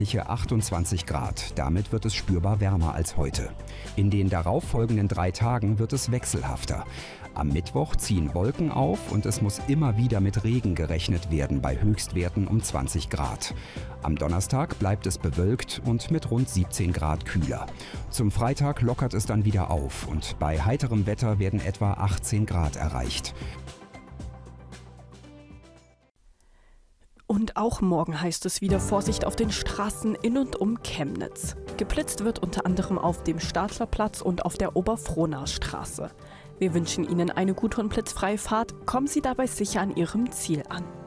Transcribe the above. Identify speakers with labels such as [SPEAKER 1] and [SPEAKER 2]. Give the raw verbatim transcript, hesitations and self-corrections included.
[SPEAKER 1] achtundzwanzig Grad. Damit wird es spürbar wärmer als heute. In den darauffolgenden drei Tagen wird es wechselhafter. Am Mittwoch ziehen Wolken auf und es muss immer wieder mit Regen gerechnet werden bei Höchstwerten um zwanzig Grad. Am Donnerstag bleibt es bewölkt und mit rund siebzehn Grad kühler. Zum Freitag lockert es dann wieder auf und bei heiterem Wetter werden etwa achtzehn Grad erreicht.
[SPEAKER 2] Und auch morgen heißt es wieder Vorsicht auf den Straßen in und um Chemnitz. Geblitzt wird unter anderem auf dem Stadlerplatz und auf der Oberfrohnastraße. Wir wünschen Ihnen eine gute und blitzfreie Fahrt. Kommen Sie dabei sicher an Ihrem Ziel an.